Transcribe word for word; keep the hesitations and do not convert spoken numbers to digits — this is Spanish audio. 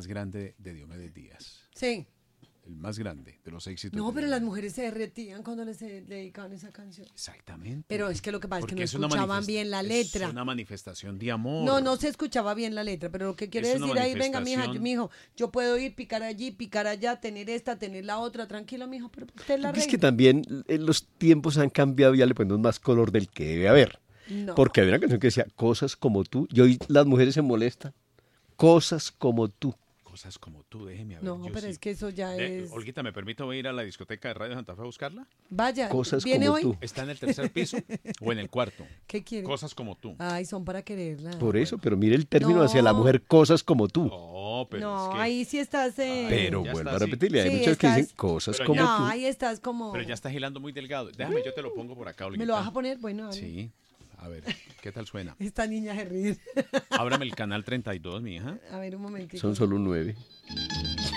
más grande de Diomedes Díaz. Sí. El más grande de los éxitos. No, de pero las Diomedes. mujeres se derretían cuando les eh, dedicaban esa canción. Exactamente. Pero es que lo que pasa Porque es que es no una escuchaban manifest- bien la letra. Es una manifestación de amor. No, no se escuchaba bien la letra, pero lo que quiere Es una decir ahí, venga, mija, yo, manifestación. mijo, yo puedo ir, picar allí, picar allá, tener esta, tener la otra, tranquilo, mijo, pero usted es la Es reina. que también eh, los tiempos han cambiado y ya le ponemos más color del que debe haber. No. Porque había una canción que decía, cosas como tú. Y hoy las mujeres se molestan. Cosas como tú. Cosas como tú, déjeme a ver. No, yo pero sí. es que eso ya De- es... Olguita, ¿me permito ir a la discoteca de Radio Santa Fe a buscarla? Vaya, Cosas ¿viene como hoy? tú. ¿Está en el tercer piso o en el cuarto? ¿Qué quiere? Cosas como tú. Ay, son para quererla. Por eso, pero mire el término No. hacia la mujer, cosas como tú. No, pero No, es que... ahí sí estás... eh, Pero ya vuelvo está a así. repetirle, hay Sí, muchas que estás- dicen cosas Pero como ya- No, tú. ahí estás como... Pero ya está girando muy delgado. Déjame, yo te lo pongo por acá, Olguita. ¿Me lo vas a poner? Bueno, dale. Sí. A ver, ¿qué tal suena? Esta niña se ríe. Ábrame el canal treinta y dos, mi hija. A ver, un momentito. Son solo nueve.